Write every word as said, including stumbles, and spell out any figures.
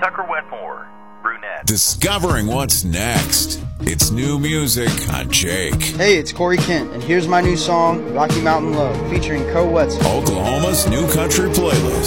Tucker Wetmore, brunette. Discovering what's next. It's new music on Jake. Hey, it's Corey Kent, and here's my new song, Rocky Mountain Love, featuring Co Wetzel. Oklahoma's new country playlist.